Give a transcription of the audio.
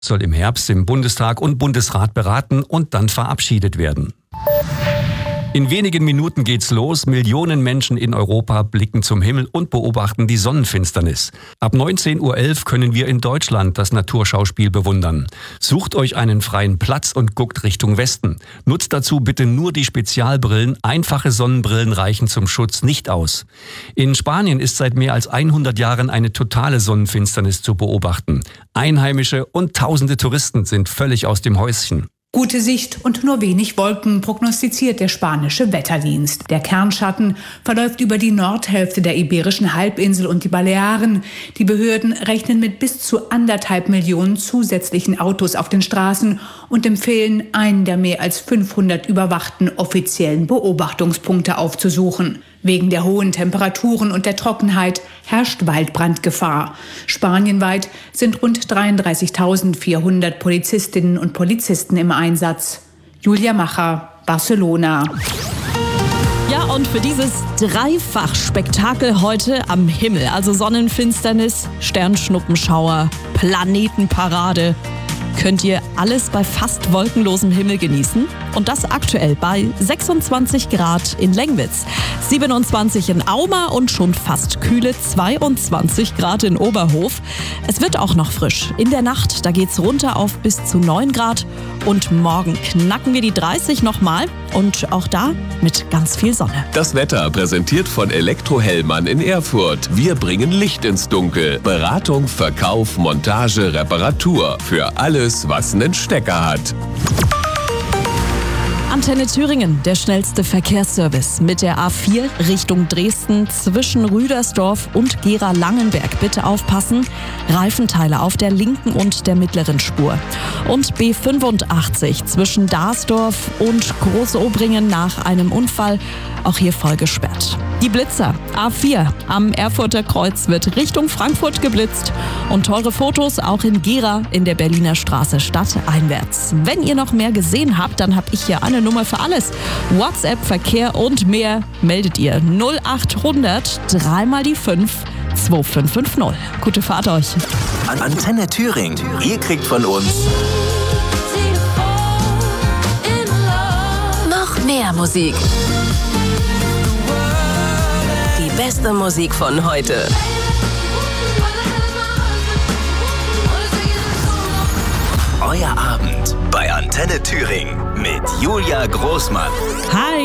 soll im Herbst im Bundestag und Bundesrat beraten und dann verabschiedet werden. In wenigen Minuten geht's los. Millionen Menschen in Europa blicken zum Himmel und beobachten die Sonnenfinsternis. Ab 19:11 Uhr können wir in Deutschland das Naturschauspiel bewundern. Sucht euch einen freien Platz und guckt Richtung Westen. Nutzt dazu bitte nur die Spezialbrillen. Einfache Sonnenbrillen reichen zum Schutz nicht aus. In Spanien ist seit mehr als 100 Jahren eine totale Sonnenfinsternis zu beobachten. Einheimische und tausende Touristen sind völlig aus dem Häuschen. Gute Sicht und nur wenig Wolken prognostiziert der spanische Wetterdienst. Der Kernschatten verläuft über die Nordhälfte der Iberischen Halbinsel und die Balearen. Die Behörden rechnen mit bis zu 1,5 Millionen zusätzlichen Autos auf den Straßen und empfehlen, einen der mehr als 500 überwachten offiziellen Beobachtungspunkte aufzusuchen. Wegen der hohen Temperaturen und der Trockenheit herrscht Waldbrandgefahr. Spanienweit sind rund 33.400 Polizistinnen und Polizisten im Einsatz. Julia Macher, Barcelona. Ja, und für dieses Dreifach-Spektakel heute am Himmel, also Sonnenfinsternis, Sternschnuppenschauer, Planetenparade, könnt ihr alles bei fast wolkenlosem Himmel genießen. Und das aktuell bei 26 Grad in Lengwitz, 27 in Auma und schon fast kühle 22 Grad in Oberhof. Es wird auch noch frisch. In der Nacht, da geht's runter auf bis zu 9 Grad. Und morgen knacken wir die 30 nochmal. Und auch da mit ganz viel Sonne. Das Wetter präsentiert von Elektrohellmann in Erfurt. Wir bringen Licht ins Dunkel. Beratung, Verkauf, Montage, Reparatur. Für alles, was einen Stecker hat. Antenne Thüringen, der schnellste Verkehrsservice mit der A4 Richtung Dresden zwischen Rüdersdorf und Gera-Langenberg. Bitte aufpassen, Reifenteile auf der linken und der mittleren Spur. Und B85 zwischen Darsdorf und Großobringen nach einem Unfall, auch hier voll gesperrt. Die Blitzer, A4 am Erfurter Kreuz wird Richtung Frankfurt geblitzt und teure Fotos auch in Gera in der Berliner Straße stadteinwärts. Wenn ihr noch mehr gesehen habt, dann habe ich hier eine Nummer für alles. WhatsApp, Verkehr und mehr meldet ihr 0800 3 mal die 5 2550. Gute Fahrt euch. Antenne Thüringen. Ihr kriegt von uns noch mehr Musik. Die beste Musik von heute. Euer Abend bei Antenne Thüringen mit Julia Großmann. Hi.